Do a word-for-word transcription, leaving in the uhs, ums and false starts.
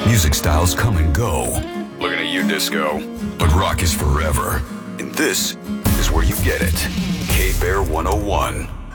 Music styles come and go. Looking at you, Disco. But rock is forever. And this is where you get it. K-Bear one oh one.